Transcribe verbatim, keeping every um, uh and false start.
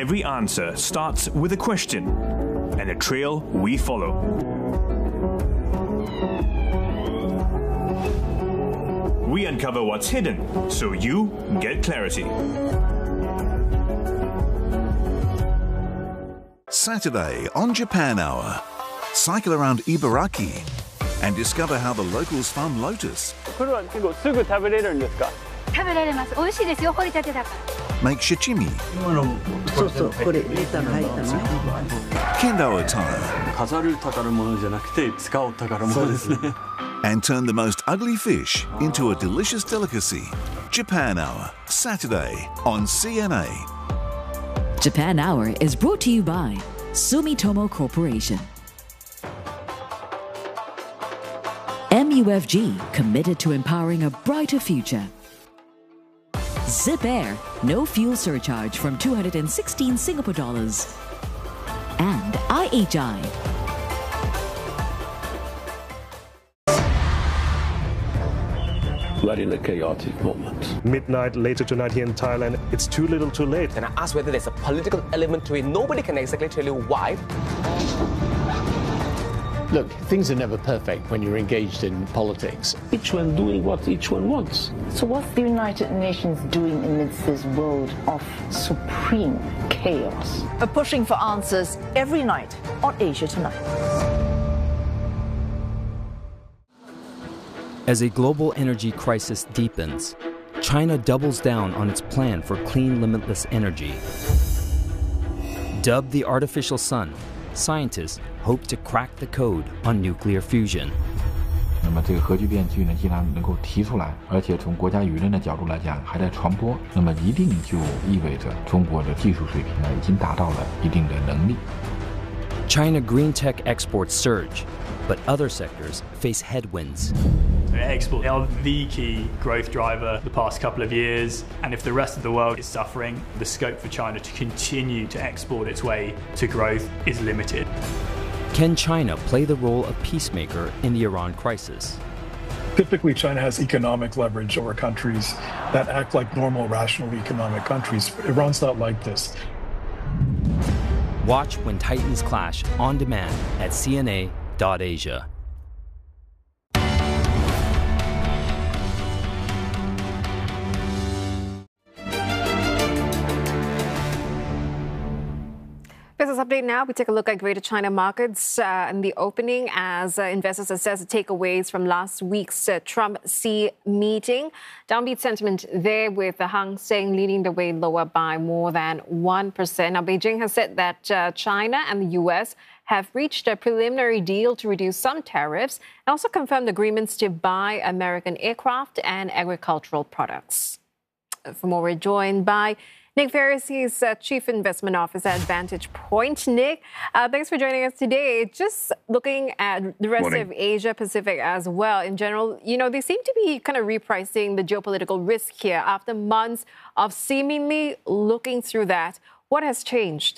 Every answer starts with a question and a trail we follow. We uncover what's hidden so you get clarity. Saturday on Japan Hour. Cycle around Ibaraki and discover how the locals farm lotus. これは結構すぐ食べれるんですか？ 食べられます。美味しいですよ。掘りたてだから。 Make shichimi. そうそう、これネタが入ったの。 Kendo attire. 飾る宝物じゃなくて使う宝物ですね。 And turn the most ugly fish into a delicious delicacy. Japan Hour, Saturday on C N A. Japan Hour is brought to you by Sumitomo Corporation. M U F G, committed to empowering a brighter future. Zip Air, no fuel surcharge from two hundred sixteen Singapore dollars. And I H I. We're in a chaotic moment. Midnight later tonight here in Thailand, it's too little too late. And I asked whether there's a political element to it. Nobody can exactly tell you why. Look, things are never perfect when you're engaged in politics. Each one doing what each one wants. So what's the United Nations doing amidst this world of supreme chaos? We're pushing for answers every night on Asia Tonight. As a global energy crisis deepens, China doubles down on its plan for clean, limitless energy. Dubbed the artificial sun, scientists hope to crack the code on nuclear fusion. 那么这个核聚变计呢，既然能够提出来，而且从国家舆论的角度来讲还在传播，那么一定就意味着中国的技术水平呢已经达到了一定的能力。 China green tech exports surge, but other sectors face headwinds. Exports are the key growth driver the past couple of years, and if the rest of the world is suffering, the scope for China to continue to export its way to growth is limited. Can China play the role of peacemaker in the Iran crisis? Typically, China has economic leverage over countries that act like normal, rational economic countries. Iran's not like this. Watch When Titans Clash on demand at C N A dot Asia. Business update now. We take a look at Greater China markets uh, in the opening as uh, investors assess the takeaways from last week's uh, Trump-Xi meeting. Downbeat sentiment there with the Hang Seng leading the way lower by more than one percent. Now, Beijing has said that uh, China and the U S have reached a preliminary deal to reduce some tariffs and also confirmed agreements to buy American aircraft and agricultural products. For more, we're joined by Nick Ferris, he's uh, Chief Investment Officer at Vantage Point. Nick, uh, thanks for joining us today. Just looking at the rest Morning. of Asia Pacific as well, in general, you know, they seem to be kind of repricing the geopolitical risk here after months of seemingly looking through that. What has changed?